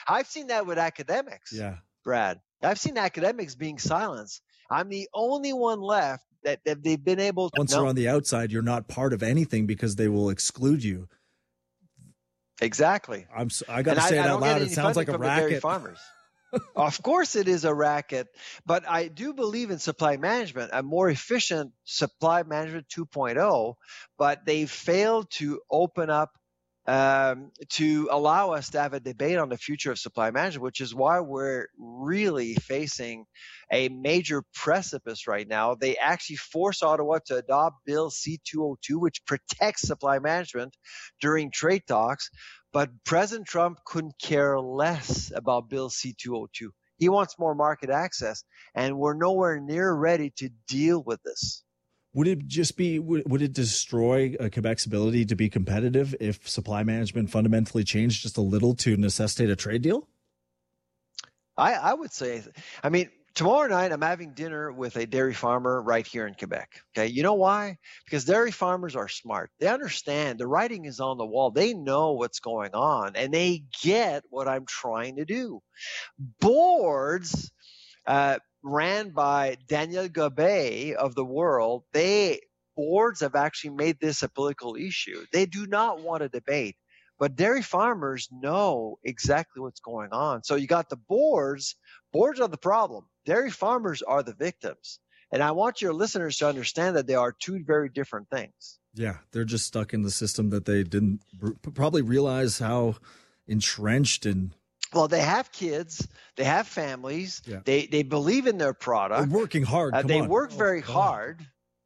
I've seen that with academics. Yeah. Brad. I've seen academics being silenced. I'm the only one left that they've been able to. Once you're on the outside, you're not part of anything because they will exclude you. Exactly. I got to say it out loud. It sounds like a racket. Farmers. Of course it is a racket, but I do believe in supply management, a more efficient supply management 2.0, but they failed to open up to allow us to have a debate on the future of supply management, which is why we're really facing a major precipice right now. They actually forced Ottawa to adopt Bill C-202, which protects supply management during trade talks. But President Trump couldn't care less about Bill C-202. He wants more market access, and we're nowhere near ready to deal with this. Would it destroy Quebec's ability to be competitive if supply management fundamentally changed just a little to necessitate a trade deal? I would say, tomorrow night I'm having dinner with a dairy farmer right here in Quebec. Okay, you know why? Because dairy farmers are smart. They understand the writing is on the wall. They know what's going on, and they get what I'm trying to do. Boards ran by Daniel Gobet of the world, boards have actually made this a political issue. They do not want a debate, but dairy farmers know exactly what's going on. So you got the boards are the problem. Dairy farmers are the victims. And I want your listeners to understand that they are two very different things. Yeah, they're just stuck in the system that they didn't probably realize how entrenched and. Well, they have kids, they have families, yeah. They believe in their product. They're working hard. They work very hard.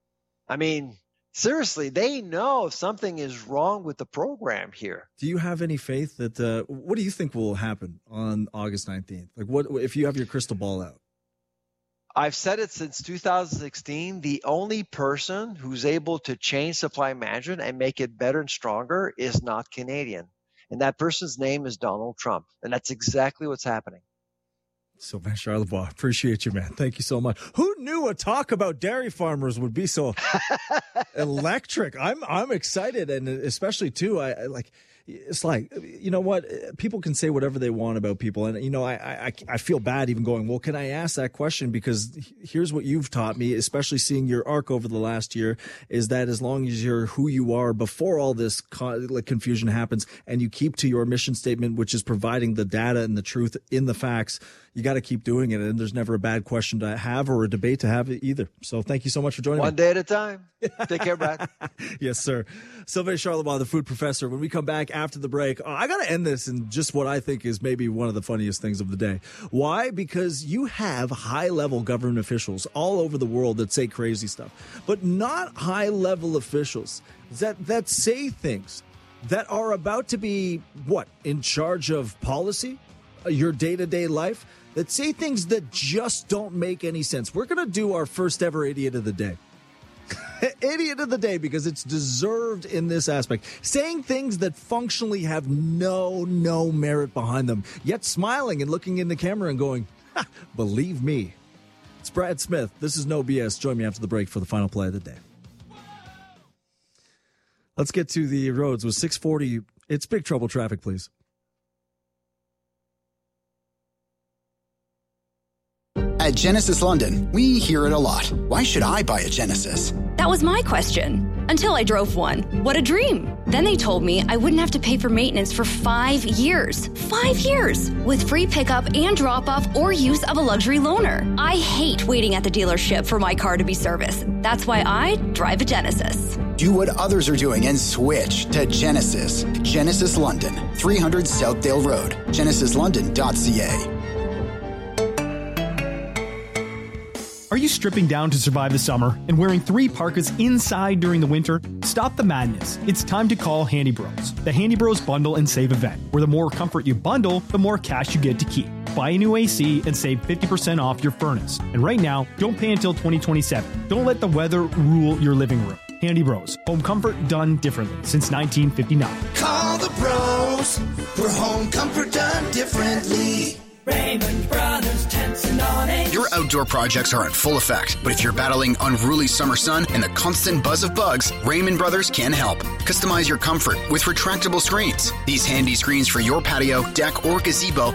Seriously, they know something is wrong with the program here. Do you have any faith that what do you think will happen on August 19th? Like, what if you have your crystal ball out? I've said it since 2016. The only person who's able to change supply management and make it better and stronger is not Canadian. And that person's name is Donald Trump. And that's exactly what's happening. Sylvain Charlebois, appreciate you, man. Thank you so much. Who knew a talk about dairy farmers would be so electric? I'm excited, and especially too. It's like, you know what? People can say whatever they want about people, and I feel bad even going, well, can I ask that question? Because here's what you've taught me, especially seeing your arc over the last year, is that as long as you're who you are before all this confusion happens, and you keep to your mission statement, which is providing the data and the truth in the facts, you got to keep doing it, and there's never a bad question to have or a debate to have either. So thank you so much for joining me. One day at a time. Take care, Brad. Yes, sir. Sylvain Charlebois, the food professor. When we come back after the break, I got to end this in just what I think is maybe one of the funniest things of the day. Why? Because you have high-level government officials all over the world that say crazy stuff, but not high-level officials that say things that are about to be, in charge of policy, your day-to-day life, that say things that just don't make any sense. We're going to do our first ever Idiot of the Day. Idiot of the Day, because it's deserved in this aspect. Saying things that functionally have no merit behind them, yet smiling and looking in the camera and going, believe me. It's Brad Smith. This is No BS. Join me after the break for the final play of the day. Let's get to the roads with 640. It's big trouble traffic, please. At Genesis London, we hear it a lot. Why should I buy a Genesis? That was my question. Until I drove one. What a dream. Then they told me I wouldn't have to pay for maintenance for 5 years. 5 years! With free pickup and drop-off or use of a luxury loaner. I hate waiting at the dealership for my car to be serviced. That's why I drive a Genesis. Do what others are doing and switch to Genesis. Genesis London, 300 Southdale Road. GenesisLondon.ca. Are you stripping down to survive the summer and wearing 3 parkas inside during the winter? Stop the madness. It's time to call Handy Bros. The Handy Bros Bundle and Save event, where the more comfort you bundle, the more cash you get to keep. Buy a new AC and save 50% off your furnace. And right now, don't pay until 2027. Don't let the weather rule your living room. Handy Bros. Home comfort done differently since 1959. Call the bros for home comfort done differently. Raymond Brothers Tents and Awnings. Your outdoor projects are in full effect, but if you're battling unruly summer sun and the constant buzz of bugs, Raymond Brothers can help. Customize your comfort with retractable screens. These handy screens for your patio, deck, or gazebo